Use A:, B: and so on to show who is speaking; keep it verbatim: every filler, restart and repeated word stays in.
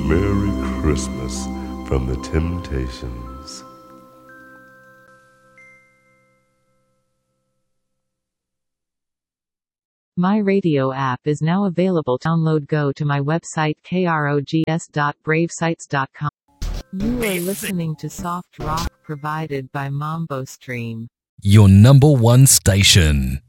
A: Merry Christmas from the Temptations.
B: My radio app is now available. Download. Go to my website krogs dot brave sites dot com. You are listening to soft rock provided by Mambo Stream.
C: Your number one station.